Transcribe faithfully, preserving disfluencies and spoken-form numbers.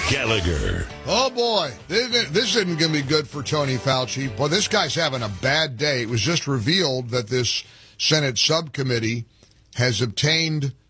Gallagher. Oh, boy. This this isn't going to be good for Tony Fauci. Boy, this guy's having a bad day. It was just revealed that this Senate subcommittee has obtained